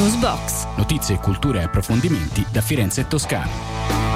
Newsbox. Notizie, cultura e approfondimenti da Firenze e Toscana.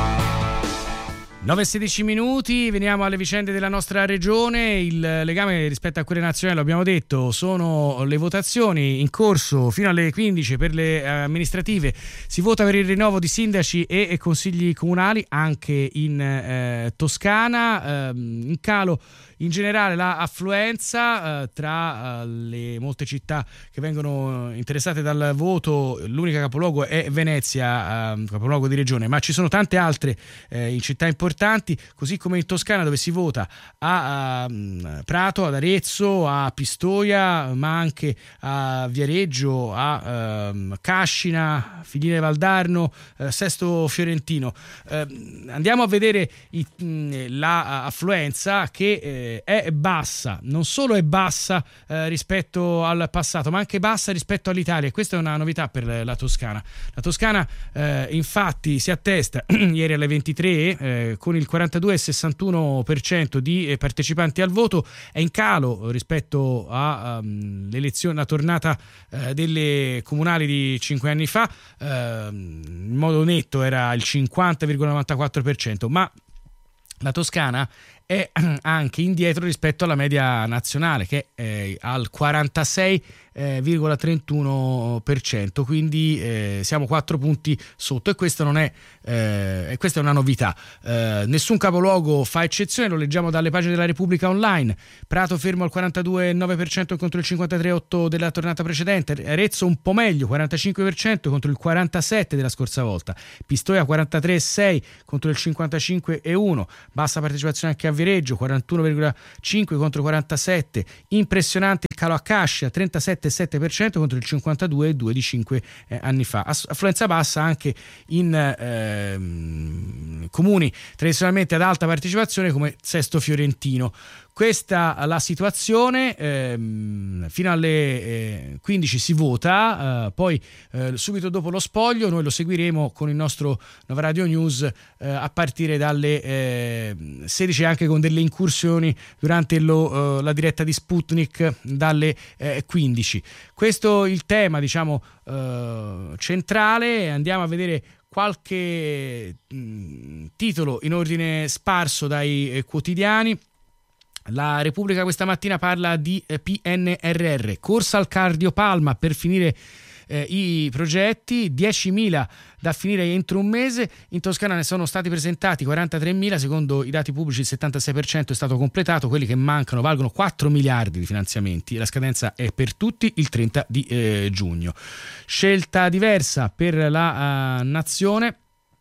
9:16 minuti, veniamo alle vicende della nostra regione. Il legame rispetto a quelle nazionali, lo abbiamo detto, sono le votazioni in corso fino alle 15 per le amministrative. Si vota per il rinnovo di sindaci e consigli comunali anche in Toscana. In calo in generale l'affluenza tra le molte città che vengono interessate dal voto. L'unica capoluogo è Venezia, capoluogo di regione, ma ci sono tante altre in città importanti, così come in Toscana, dove si vota a Prato, ad Arezzo, a Pistoia, ma anche a Viareggio, a Cascina, Figline Valdarno, Sesto Fiorentino. Andiamo a vedere l'affluenza che è bassa, non solo è bassa rispetto al passato, ma anche bassa rispetto all'Italia, e questa è una novità per la Toscana. La Toscana infatti si attesta ieri alle 23 con il 42,61% di partecipanti al voto. È in calo rispetto all'elezione, la tornata delle comunali di 5 anni fa. In modo netto era il 50,94%, ma la Toscana è anche indietro rispetto alla media nazionale, che è al 46,31%, quindi siamo 4 punti sotto, e questa non è questa è una novità. Nessun capoluogo fa eccezione, lo leggiamo dalle pagine della Repubblica Online. Prato fermo al 42,9% contro il 53,8% della tornata precedente. Arezzo un po' meglio, 45% contro il 47% della scorsa volta. Pistoia 43,6% contro il 55,1%. Bassa partecipazione anche a Viareggio, 41,5% contro 47%. Impressionante il calo a Cascia, 37,7% contro il 52,2% di 5 anni fa. Affluenza bassa anche in comuni tradizionalmente ad alta partecipazione come Sesto Fiorentino. Questa la situazione. Fino alle 15 si vota, poi subito dopo lo spoglio noi lo seguiremo con il nostro Nova Radio News a partire dalle 16, anche con delle incursioni durante la diretta di Sputnik dalle 15. Questo il tema, diciamo, centrale. Andiamo a vedere qualche titolo in ordine sparso dai quotidiani. La Repubblica questa mattina parla di PNRR, corsa al cardiopalma per finire i progetti, 10.000 da finire entro un mese. In Toscana ne sono stati presentati 43.000, secondo i dati pubblici il 76% è stato completato, quelli che mancano valgono 4 miliardi di finanziamenti, la scadenza è per tutti il 30 di giugno. Scelta diversa per la nazione.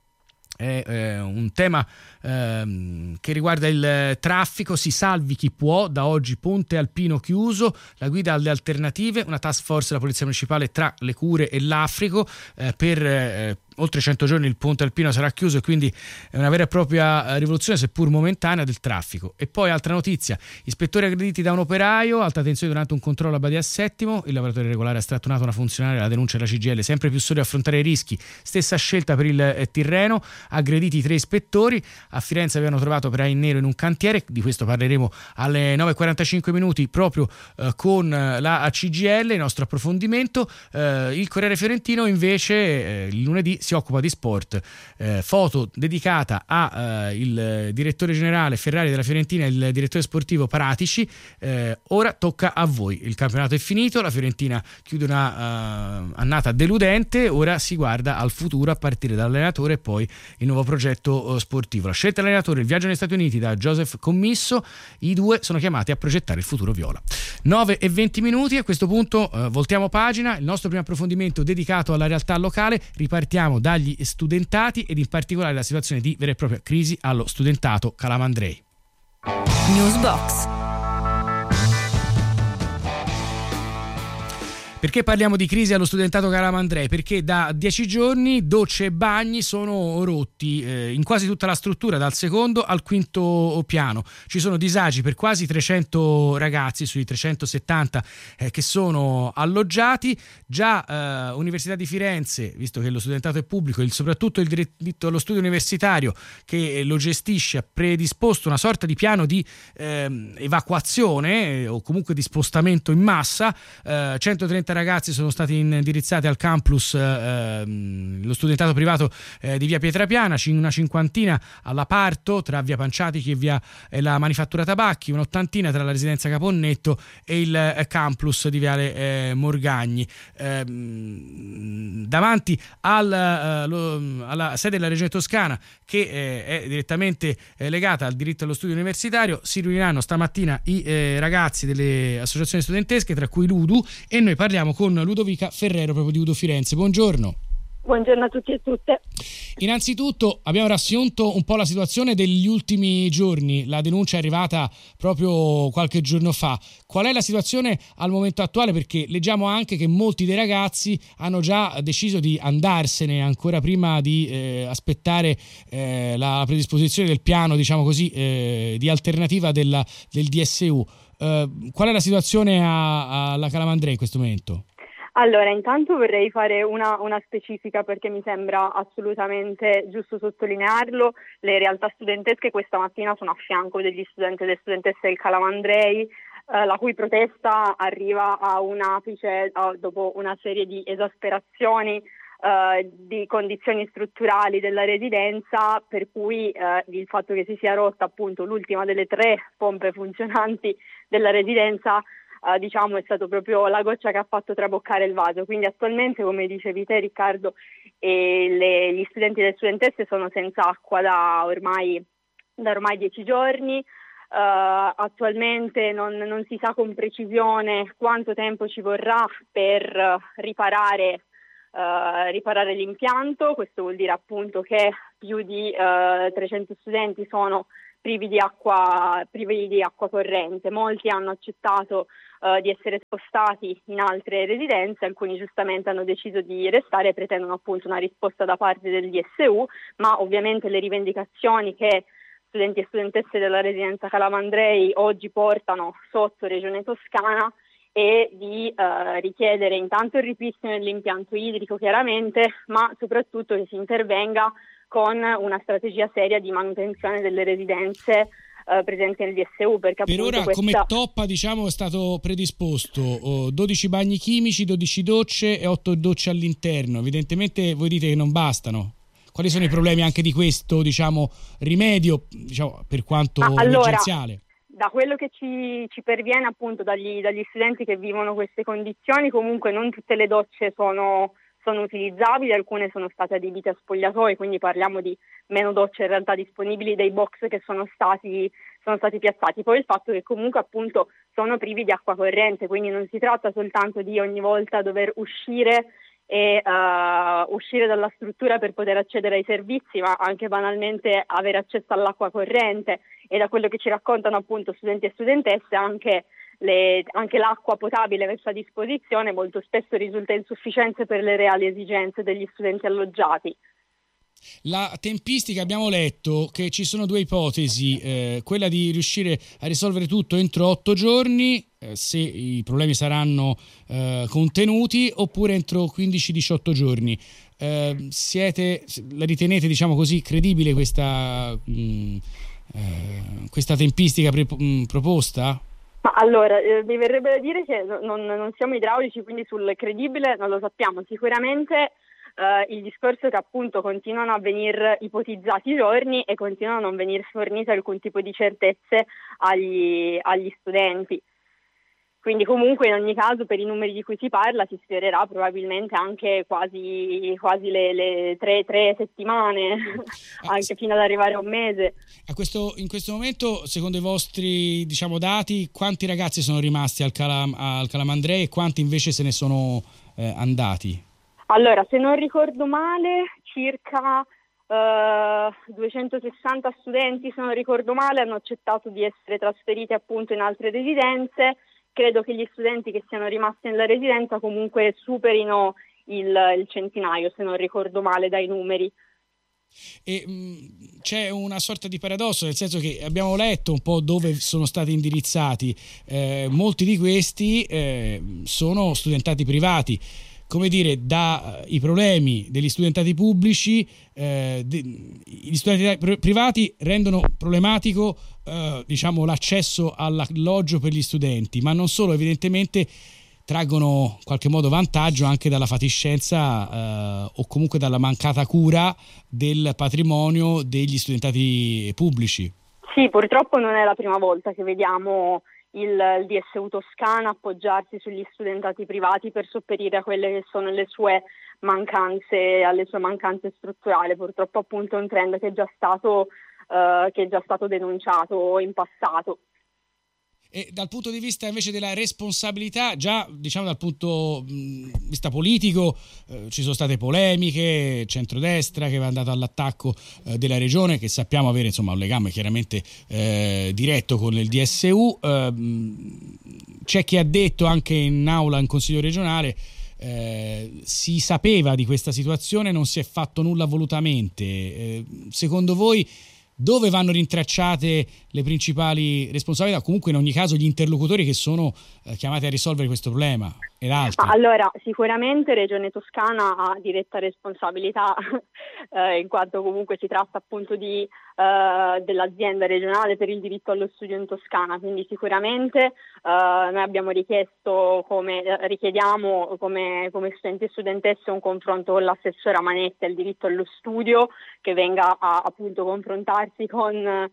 È un tema che riguarda il traffico. Si salvi chi può, da oggi Ponte Alpino chiuso, la guida alle alternative, una task force della Polizia Municipale tra le cure e l'Africo. Per oltre 100 giorni il Ponte Alpino sarà chiuso, e quindi è una vera e propria rivoluzione, seppur momentanea, del traffico. E poi altra notizia: ispettori aggrediti da un operaio, alta tensione durante un controllo a Badia Settimo, il lavoratore regolare ha strattonato una funzionaria, la denuncia della CGIL, sempre più soli a affrontare i rischi, stessa scelta per il Tirreno, aggrediti 3 ispettori. A Firenze avevano trovato operai in nero in un cantiere, di questo parleremo alle 9:45 minuti proprio con la CGIL, il nostro approfondimento. Il Corriere Fiorentino invece il lunedì si occupa di sport, foto dedicata a il direttore generale Ferrari della Fiorentina e il direttore sportivo Paratici. Ora tocca a voi, il campionato è finito, la Fiorentina chiude una annata deludente, ora si guarda al futuro a partire dall'allenatore e poi il nuovo progetto sportivo. La scelta dell'allenatore, il viaggio negli Stati Uniti da Joseph Commisso, i due sono chiamati a progettare il futuro viola. 9:20 minuti, a questo punto voltiamo pagina, il nostro primo approfondimento dedicato alla realtà locale. Ripartiamo dagli studentati ed in particolare la situazione di vera e propria crisi allo studentato calamandrei. Newsbox. Perché parliamo di crisi allo studentato calamandrei? Perché da 10 giorni docce e bagni sono rotti in quasi tutta la struttura, dal secondo al quinto piano. Ci sono disagi per quasi 300 ragazzi sui 370 che sono alloggiati. Già Università di Firenze, visto che lo studentato è pubblico, soprattutto il diritto allo studio universitario che lo gestisce, ha predisposto una sorta di piano di evacuazione o comunque di spostamento in massa. 130 30 ragazzi sono stati indirizzati al campus, lo studentato privato di via Pietrapiana, una cinquantina alla Parto tra via Panciatichi e via la Manifattura Tabacchi, un'ottantina tra la residenza Caponnetto e il campus di viale Morgagni. Davanti alla sede della Regione Toscana, che è direttamente legata al diritto allo studio universitario, si riuniranno stamattina i ragazzi delle associazioni studentesche, tra cui l'UDU, e noi parliamo con Ludovica Ferrero proprio di UDU Firenze. Buongiorno. Buongiorno a tutti e tutte. Innanzitutto abbiamo riassunto un po' la situazione degli ultimi giorni, la denuncia è arrivata proprio qualche giorno fa. Qual è la situazione al momento attuale? Perché leggiamo anche che molti dei ragazzi hanno già deciso di andarsene ancora prima di aspettare la predisposizione del piano, diciamo così, di alternativa del DSU. Qual è la situazione alla Calamandrei in questo momento? Allora, intanto vorrei fare una specifica, perché mi sembra assolutamente giusto sottolinearlo. Le realtà studentesche questa mattina sono a fianco degli studenti e delle studentesse del Calamandrei, la cui protesta arriva a un apice dopo una serie di esasperazioni di condizioni strutturali della residenza, per cui il fatto che si sia rotta appunto l'ultima delle 3 pompe funzionanti della residenza diciamo è stato proprio la goccia che ha fatto traboccare il vaso. Quindi attualmente, come dicevi te Riccardo, gli studenti e le studentesse sono senza acqua da ormai 10 giorni. Attualmente non si sa con precisione quanto tempo ci vorrà per riparare l'impianto. Questo vuol dire appunto che più di 300 studenti sono privi di acqua corrente. Molti hanno accettato di essere spostati in altre residenze, alcuni giustamente hanno deciso di restare e pretendono appunto una risposta da parte del DSU, ma ovviamente le rivendicazioni che studenti e studentesse della residenza Calamandrei oggi portano sotto Regione Toscana e di richiedere intanto il ripristino dell'impianto idrico, chiaramente, ma soprattutto che si intervenga con una strategia seria di manutenzione delle residenze presenti nel DSU. Perché per ora come toppa, diciamo, è stato predisposto 12 bagni chimici, 12 docce e 8 docce all'interno. Evidentemente voi dite che non bastano. Quali sono i problemi anche di questo, diciamo, rimedio, diciamo, per quanto emergenziale? Da quello che ci perviene appunto dagli studenti che vivono queste condizioni, comunque non tutte le docce sono utilizzabili, alcune sono state adibite a spogliatoi, quindi parliamo di meno docce in realtà disponibili dei box che sono stati piazzati. Poi il fatto che comunque appunto sono privi di acqua corrente, quindi non si tratta soltanto di ogni volta dover uscire dalla struttura per poter accedere ai servizi, ma anche banalmente avere accesso all'acqua corrente. E da quello che ci raccontano appunto studenti e studentesse, anche l'acqua potabile messa a disposizione molto spesso risulta insufficiente per le reali esigenze degli studenti alloggiati. La tempistica, abbiamo letto che ci sono 2 ipotesi, quella di riuscire a risolvere tutto entro 8 giorni, se i problemi saranno contenuti, oppure entro 15-18 giorni. La ritenete, diciamo così, credibile questa tempistica proposta? Ma allora, mi verrebbe da dire che non siamo idraulici, quindi sul credibile non lo sappiamo. Sicuramente il discorso è che appunto continuano a venire ipotizzati i giorni e continuano a non venire fornite alcun tipo di certezze agli studenti. Quindi comunque in ogni caso per i numeri di cui si parla si sfiorerà probabilmente anche quasi le 3 settimane, anche fino ad arrivare a un mese. In questo momento, secondo i vostri, diciamo, dati, quanti ragazzi sono rimasti al Calamandrei e quanti invece se ne sono andati? Allora, se non ricordo male, circa 260 studenti, se non ricordo male, hanno accettato di essere trasferiti appunto in altre residenze. Credo che gli studenti che siano rimasti nella residenza comunque superino il centinaio, se non ricordo male dai numeri. E c'è una sorta di paradosso, nel senso che abbiamo letto un po' dove sono stati indirizzati, molti di questi sono studentati privati. Come dire, dai problemi degli studentati pubblici, gli studenti privati rendono problematico diciamo l'accesso all'alloggio per gli studenti, ma non solo, evidentemente traggono in qualche modo vantaggio anche dalla fatiscenza o comunque dalla mancata cura del patrimonio degli studentati pubblici. Sì, purtroppo non è la prima volta che vediamo il DSU Toscana appoggiarsi sugli studentati privati per sopperire a quelle che sono le sue mancanze, alle sue mancanze strutturali. Purtroppo appunto è un trend che è già stato denunciato in passato. E dal punto di vista invece della responsabilità, già diciamo dal punto di vista politico ci sono state polemiche, centrodestra che va andato all'attacco della regione, che sappiamo avere insomma un legame chiaramente diretto con il DSU. C'è chi ha detto anche in aula in Consiglio regionale si sapeva di questa situazione, non si è fatto nulla volutamente. Secondo voi dove vanno rintracciate le principali responsabilità, comunque in ogni caso gli interlocutori che sono chiamati a risolvere questo problema ed altri? Allora, sicuramente Regione Toscana ha diretta responsabilità in quanto comunque si tratta appunto dell'azienda regionale per il diritto allo studio in Toscana, quindi sicuramente noi abbiamo richiediamo come studenti e studentesse un confronto con l'assessora Manetti al diritto allo studio, che venga a appunto confrontarsi con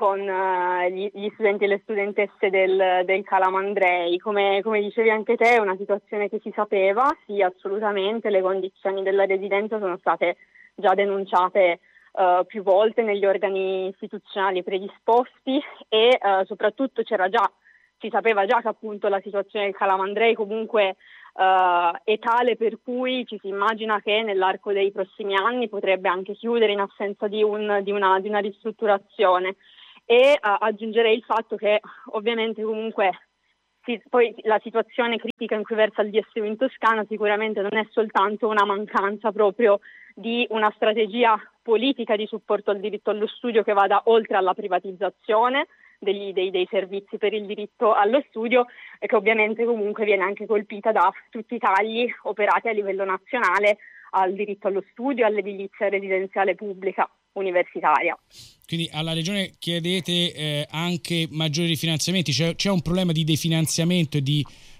gli studenti e le studentesse del Calamandrei. Come dicevi anche te, è una situazione che si sapeva, sì, assolutamente, le condizioni della residenza sono state già denunciate più volte negli organi istituzionali predisposti e soprattutto si sapeva già che appunto la situazione del Calamandrei comunque è tale per cui ci si immagina che nell'arco dei prossimi anni potrebbe anche chiudere in assenza di una ristrutturazione. E aggiungerei il fatto che ovviamente comunque poi la situazione critica in cui versa il DSU in Toscana sicuramente non è soltanto una mancanza proprio di una strategia politica di supporto al diritto allo studio che vada oltre alla privatizzazione dei servizi per il diritto allo studio, e che ovviamente comunque viene anche colpita da tutti i tagli operati a livello nazionale al diritto allo studio, all'edilizia residenziale pubblica universitaria. Quindi alla Regione chiedete anche maggiori rifinanziamenti, c'è un problema di definanziamento e di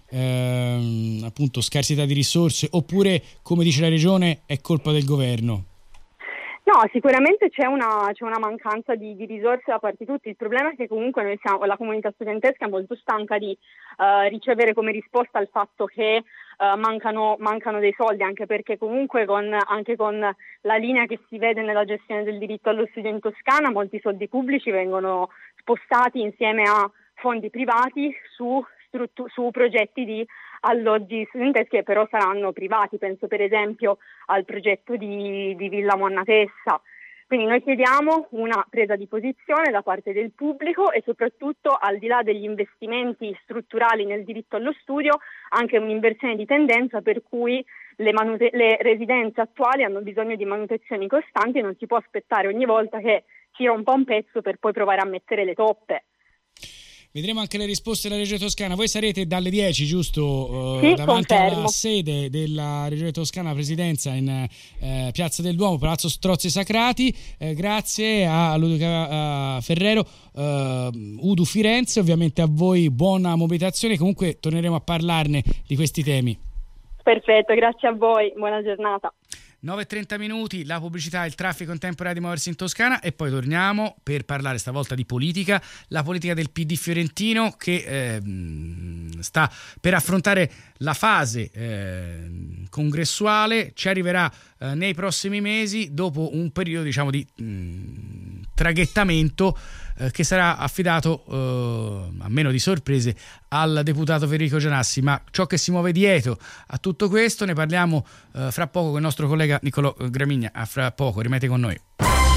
appunto scarsità di risorse, oppure come dice la Regione è colpa del governo? No, sicuramente c'è una mancanza di risorse da parte di tutti. Il problema è che comunque la comunità studentesca è molto stanca di ricevere come risposta al fatto che mancano dei soldi, anche perché comunque anche con la linea che si vede nella gestione del diritto allo studio in Toscana, molti soldi pubblici vengono spostati insieme a fondi privati su progetti di alloggi studenteschi che però saranno privati. Penso per esempio al progetto di Villa Monnatessa. Quindi noi chiediamo una presa di posizione da parte del pubblico e soprattutto, al di là degli investimenti strutturali nel diritto allo studio, anche un'inversione di tendenza per cui le residenze attuali hanno bisogno di manutenzioni costanti e non si può aspettare ogni volta che si rompa un pezzo per poi provare a mettere le toppe. Vedremo anche le risposte della Regione Toscana. Voi sarete dalle 10, giusto? Sì, davanti confermo. alla sede della Regione Toscana, Presidenza, in Piazza del Duomo, Palazzo Strozzi Sacrati. Grazie a Ludovica Ferrero, Udu Firenze. Ovviamente a voi buona mobilitazione. Comunque torneremo a parlarne di questi temi. Perfetto, grazie a voi. Buona giornata. 9:30, la pubblicità e il traffico in tempo reale di muoversi in Toscana, e poi torniamo per parlare stavolta di politica, la politica del PD fiorentino che sta per affrontare la fase congressuale, ci arriverà nei prossimi mesi dopo un periodo diciamo di traghettamento che sarà affidato a meno di sorprese al deputato Federico Gianassi. Ma ciò che si muove dietro a tutto questo ne parliamo fra poco con il nostro collega Niccolò Gramigna. A fra poco, rimanete con noi.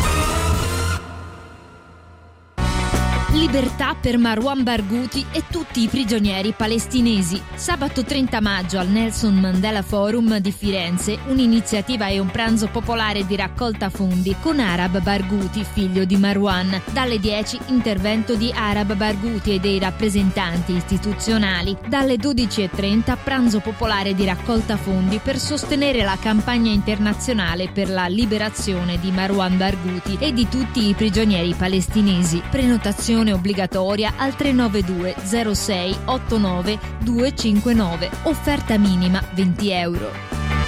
Libertà per Marwan Barghouti e tutti i prigionieri palestinesi. Sabato 30 maggio al Nelson Mandela Forum di Firenze, un'iniziativa e un pranzo popolare di raccolta fondi con Arab Barghouti, figlio di Marwan. Dalle 10 intervento di Arab Barghouti e dei rappresentanti istituzionali. Dalle 12:30 pranzo popolare di raccolta fondi per sostenere la campagna internazionale per la liberazione di Marwan Barghouti e di tutti i prigionieri palestinesi. Prenotazione registrazione obbligatoria al 392 06 89 259. Offerta minima €20.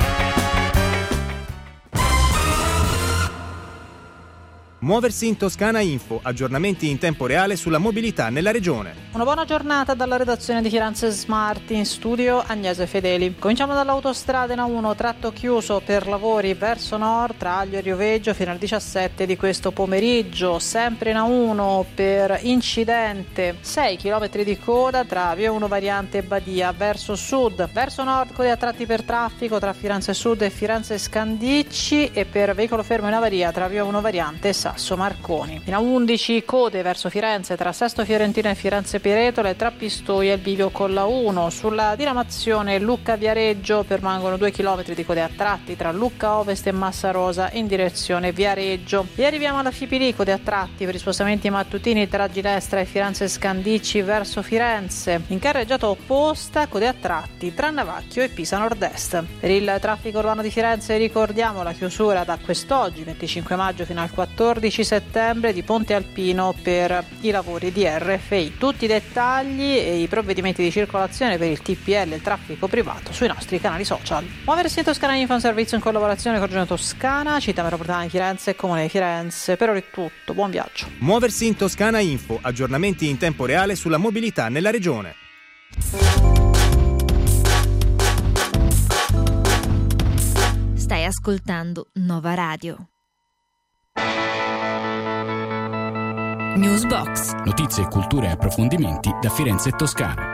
Muoversi in Toscana Info, aggiornamenti in tempo reale sulla mobilità nella regione. Una buona giornata dalla redazione di Firenze Smart, in studio Agnese Fedeli. Cominciamo dall'autostrada A1, tratto chiuso per lavori verso nord tra Aglio e Rioveggio fino alle 17 di questo pomeriggio. Sempre in A1 per incidente, 6 km di coda tra Via 1 Variante e Badia verso sud. Verso nord code a tratti per traffico tra Firenze Sud e Firenze Scandicci e per veicolo fermo in avaria tra Via 1 Variante e Sasso Marconi. In A11 code verso Firenze tra Sesto Fiorentino e Firenze Piretole, tra Pistoia e il bivio con la 1. Sulla diramazione Lucca Viareggio permangono 2 km di code a tratti tra Lucca Ovest e Massa Rosa in direzione Viareggio. E arriviamo alla Fipili, code a tratti per i spostamenti mattutini tra Ginestra e Firenze Scandicci verso Firenze. In carreggiata opposta code a tratti tra Navacchio e Pisa Nord-Est. Per il traffico urbano di Firenze ricordiamo la chiusura da quest'oggi 25 maggio fino al 14 settembre di Ponte Alpino per i lavori di RFI. Tutti i dettagli e i provvedimenti di circolazione per il TPL e il traffico privato sui nostri canali social. Muoversi in Toscana Info, un servizio in collaborazione con Regione Toscana, Città Metropolitana di Firenze e Comune di Firenze. Per ora è tutto, buon viaggio. Muoversi in Toscana Info, aggiornamenti in tempo reale sulla mobilità nella regione. Stai ascoltando Nova Radio. Newsbox. Notizie, cultura e approfondimenti da Firenze e Toscana.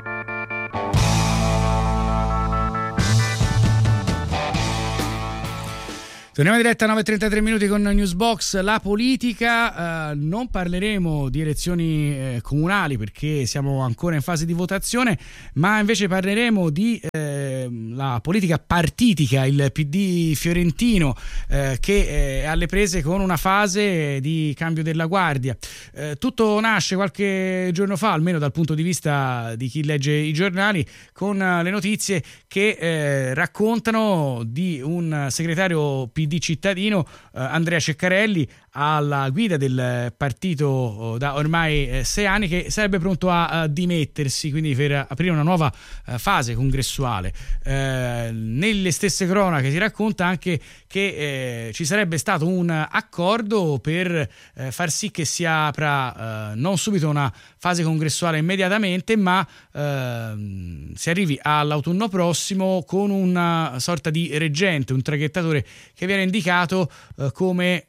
Torniamo in diretta a 9:33 con Newsbox. La politica, non parleremo di elezioni comunali perché siamo ancora in fase di votazione, ma invece parleremo di la politica partitica, il PD fiorentino che è alle prese con una fase di cambio della guardia. Tutto nasce qualche giorno fa, almeno dal punto di vista di chi legge i giornali, con le notizie che raccontano di un segretario PD cittadino, Andrea Ceccarelli, alla guida del partito da ormai 6 anni, che sarebbe pronto a dimettersi, quindi per aprire una nuova fase congressuale. Nelle stesse cronache si racconta anche che ci sarebbe stato un accordo per far sì che si apra non subito una fase congressuale immediatamente, ma si arrivi all'autunno prossimo con una sorta di reggente, un traghettatore che viene indicato come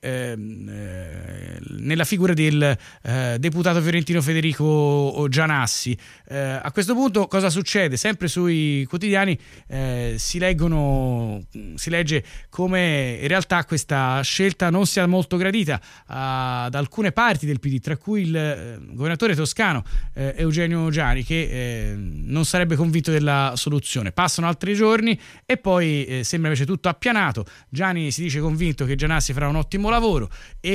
nella figura del deputato fiorentino Federico Gianassi. A questo punto cosa succede? Sempre sui quotidiani si legge come in realtà questa scelta non sia molto gradita ad alcune parti del PD, tra cui il governatore toscano Eugenio Giani, che non sarebbe convinto della soluzione. Passano altri giorni e poi sembra invece tutto appianato. Giani si dice convinto che Gianassi farà un ottimo lavoro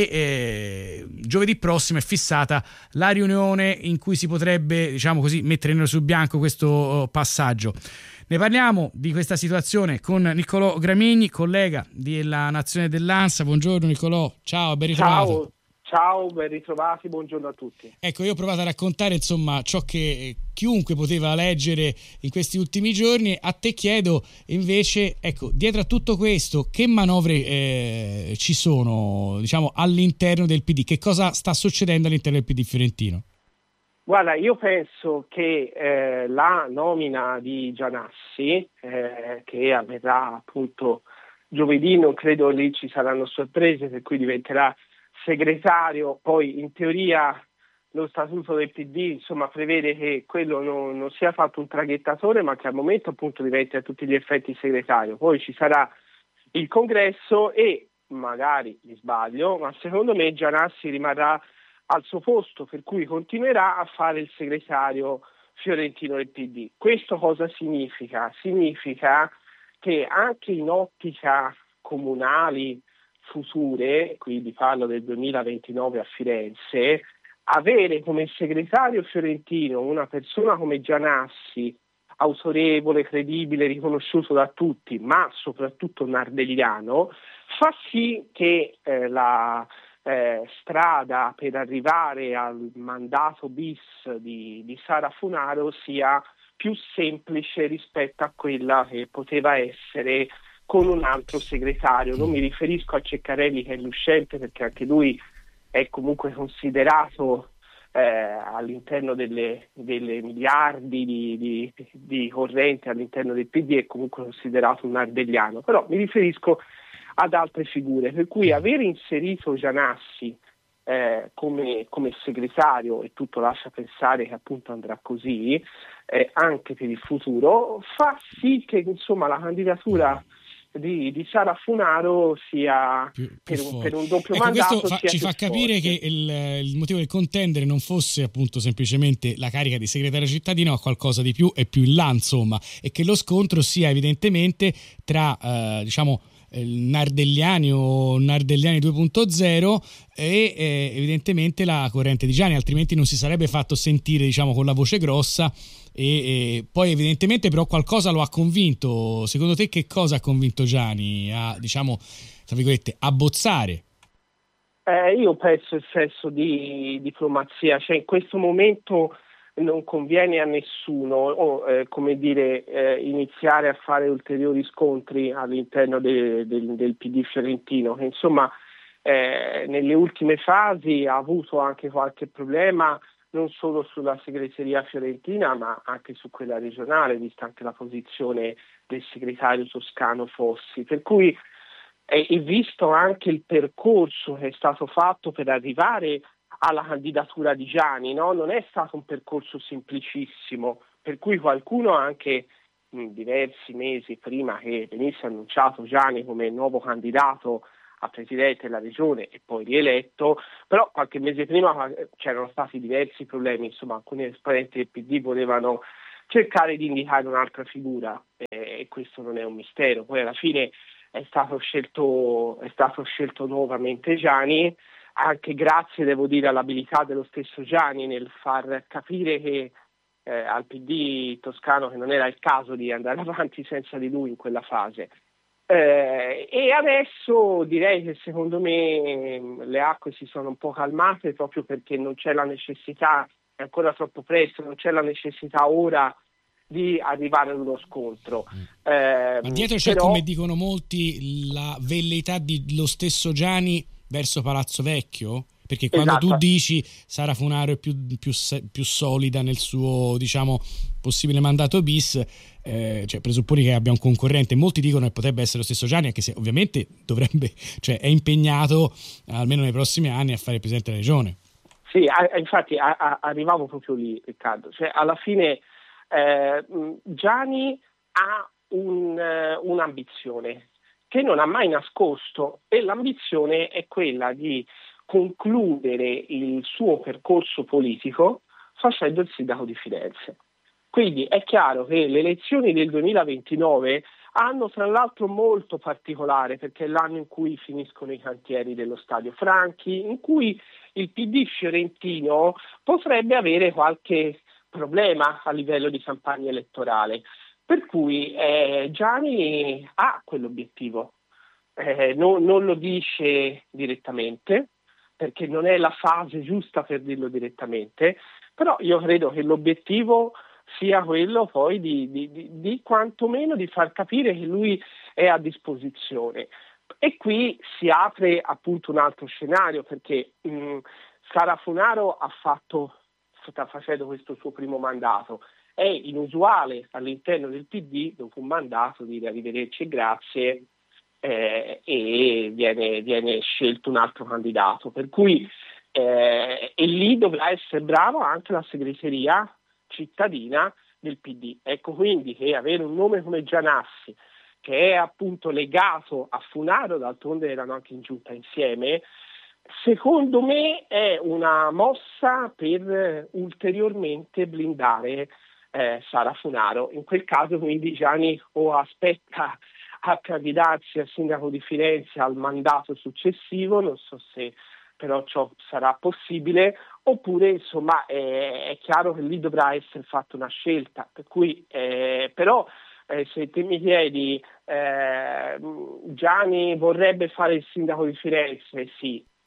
e giovedì prossimo è fissata la riunione in cui si potrebbe, diciamo così, mettere nero su bianco questo passaggio. Ne parliamo di questa situazione con Niccolò Gramigni, collega della Nazione dell'ANSA. Buongiorno Niccolò, ciao, ben ritrovato. Ciao, ben ritrovati, buongiorno a tutti. Ecco, io ho provato a raccontare insomma ciò che chiunque poteva leggere in questi ultimi giorni. A te chiedo invece, ecco, dietro a tutto questo, che manovre ci sono, diciamo, all'interno del PD? Che cosa sta succedendo all'interno del PD fiorentino? Guarda, io penso che la nomina di Gianassi, che avverrà appunto giovedì, non credo lì ci saranno sorprese, per cui diventerà segretario. Poi in teoria lo statuto del PD insomma prevede che quello non sia fatto un traghettatore, ma che al momento appunto diventi a tutti gli effetti segretario. Poi ci sarà il congresso e magari mi sbaglio, ma secondo me Gianassi rimarrà al suo posto, per cui continuerà a fare il segretario fiorentino del PD. Questo cosa significa? Significa che anche in ottica comunali future, quindi parlo del 2029 a Firenze, avere come segretario fiorentino una persona come Gianassi, autorevole, credibile, riconosciuto da tutti, ma soprattutto nardelliano, fa sì che strada per arrivare al mandato bis di Sara Funaro sia più semplice rispetto a quella che poteva essere con un altro segretario. Non mi riferisco a Ceccarelli, che è l'uscente, perché anche lui è comunque considerato all'interno delle miliardi di corrente all'interno del PD, è comunque considerato un ardelliano, però mi riferisco ad altre figure, per cui aver inserito Gianassi come segretario, e tutto lascia pensare che appunto andrà così anche per il futuro, fa sì che insomma la candidatura di Sara Funaro sia per un doppio mandato. Questo ci fa capire che il motivo del contendere non fosse appunto semplicemente la carica di segretario cittadino, ma qualcosa di più e più in là, insomma, e che lo scontro sia evidentemente tra Nardelliani o Nardelliani 2.0 e evidentemente la corrente di Gianni, altrimenti non si sarebbe fatto sentire, diciamo, con la voce grossa. E poi evidentemente però qualcosa lo ha convinto. Secondo te che cosa ha convinto Gianni a, diciamo, tra virgolette, abbozzare? Io penso il senso di diplomazia, cioè in questo momento non conviene a nessuno iniziare a fare ulteriori scontri all'interno del PD fiorentino, che insomma nelle ultime fasi ha avuto anche qualche problema non solo sulla segreteria fiorentina ma anche su quella regionale, vista anche la posizione del segretario toscano Fossi, per cui e visto anche il percorso che è stato fatto per arrivare alla candidatura di Gianni, no? Non è stato un percorso semplicissimo, per cui qualcuno anche diversi mesi prima che venisse annunciato Gianni come nuovo candidato a presidente della regione e poi rieletto, però qualche mese prima c'erano stati diversi problemi, insomma alcuni esponenti del PD volevano cercare di indicare un'altra figura e questo non è un mistero. Poi alla fine è stato scelto nuovamente Gianni, anche grazie, devo dire, all'abilità dello stesso Gianni nel far capire che al PD toscano che non era il caso di andare avanti senza di lui in quella fase. E adesso direi che secondo me le acque si sono un po' calmate proprio perché non c'è la necessità, è ancora troppo presto, non c'è la necessità ora di arrivare ad uno scontro. Ma dietro c'è, come dicono molti, la velleità dello stesso Gianni verso Palazzo Vecchio? Perché quando tu dici Sara Funaro è più solida nel suo, diciamo, possibile mandato bis, cioè presupponi che abbia un concorrente. Molti dicono che potrebbe essere lo stesso Gianni, anche se ovviamente dovrebbe, cioè è impegnato almeno nei prossimi anni a fare il presidente della regione. Sì, infatti arrivavo proprio lì, Riccardo. Cioè alla fine Gianni ha un'ambizione che non ha mai nascosto, e l'ambizione è quella di concludere il suo percorso politico facendo il sindaco di Firenze. Quindi è chiaro che le elezioni del 2029 hanno tra l'altro molto particolare, perché è l'anno in cui finiscono i cantieri dello Stadio Franchi, in cui il PD fiorentino potrebbe avere qualche problema a livello di campagna elettorale. Per cui Gianni ha quell'obiettivo, non lo dice direttamente, perché non è la fase giusta per dirlo direttamente, però io credo che l'obiettivo sia quello poi di quantomeno di far capire che lui è a disposizione. E qui si apre appunto un altro scenario, perché Sara Funaro sta facendo questo suo primo mandato. È inusuale all'interno del PD, dopo un mandato, dire arrivederci e grazie, e viene scelto un altro candidato, per cui e lì dovrà essere bravo anche la segreteria cittadina del PD. Ecco quindi che avere un nome come Gianassi, che è appunto legato a Funaro, d'altronde erano anche in giunta insieme, secondo me è una mossa per ulteriormente blindare Sara Funaro. In quel caso quindi Gianni o aspetta a candidarsi a sindaco di Firenze al mandato successivo, non so se però ciò sarà possibile, oppure insomma è chiaro che lì dovrà essere fatta una scelta, per cui però se te mi chiedi Gianni vorrebbe fare il sindaco di Firenze, sì,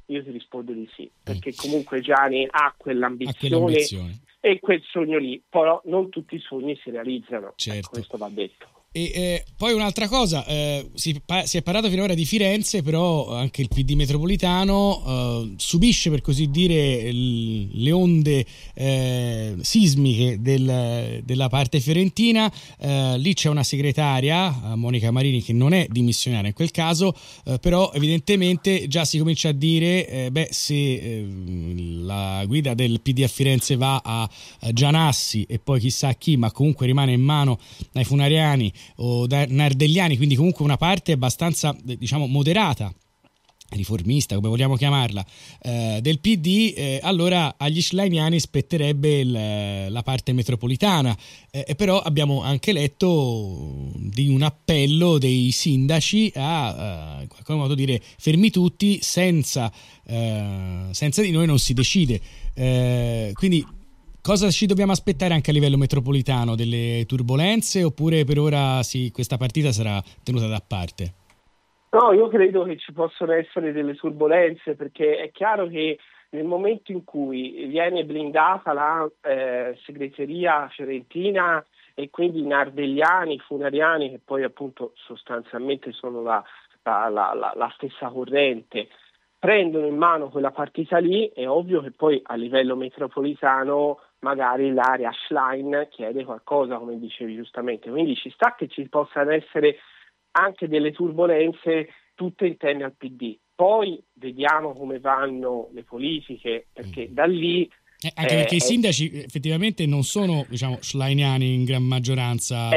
io ti rispondo di sì, perché comunque Gianni ha quell'ambizione e quel sogno lì, però non tutti i sogni si realizzano, certo. Questo va detto. E poi un'altra cosa, si è parlato finora di Firenze, però anche il PD metropolitano subisce, per così dire, le onde sismiche della parte fiorentina. Lì c'è una segretaria, Monica Marini, che non è dimissionaria in quel caso, però evidentemente già si comincia a dire se la guida del PD a Firenze va a Gianassi e poi chissà chi, ma comunque rimane in mano ai funariani o nardelliani, quindi comunque una parte abbastanza, diciamo, moderata, riformista, come vogliamo chiamarla, del PD, allora agli schleiniani spetterebbe la parte metropolitana, però abbiamo anche letto di un appello dei sindaci a in qualche modo dire fermi tutti, senza di noi non si decide, quindi cosa ci dobbiamo aspettare anche a livello metropolitano? Delle turbolenze, oppure per ora questa partita sarà tenuta da parte? No, io credo che ci possono essere delle turbolenze, perché è chiaro che nel momento in cui viene blindata la segreteria fiorentina e quindi i nardelliani, i funariani, che poi appunto sostanzialmente sono la stessa corrente, prendono in mano quella partita lì, è ovvio che poi a livello metropolitano magari l'area Schlein chiede qualcosa, come dicevi giustamente, quindi ci sta che ci possano essere anche delle turbolenze tutte interne al PD. Poi vediamo come vanno le politiche, perché da lì anche perché i sindaci effettivamente non sono, diciamo, schleiniani in gran maggioranza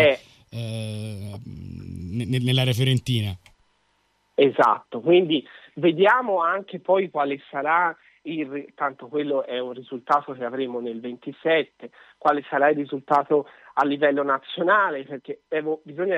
nell'area fiorentina. Esatto, quindi vediamo anche poi quale sarà tanto quello è un risultato che avremo nel 27, quale sarà il risultato a livello nazionale, perché bisogna